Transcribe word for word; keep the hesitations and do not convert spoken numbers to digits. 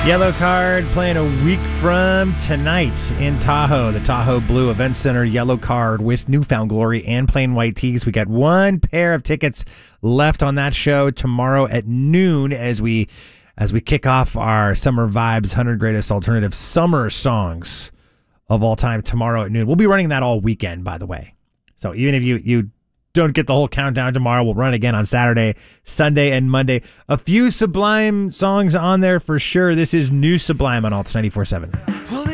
Yellow Card playing a week from tonight in Tahoe, the Tahoe Blue Event Center. Yellow Card with Newfound Glory and Plain White Tees. We got one pair of tickets left on that show tomorrow at noon as we as we kick off our Summer Vibes one hundred Greatest Alternative Summer Songs of All Time tomorrow at noon. We'll be running that all weekend, by the way. So even if you you don't get the whole countdown tomorrow, we'll run again on Saturday, Sunday, and Monday. A few Sublime songs on there for sure. This is New Sublime on Alts ninety-four point seven.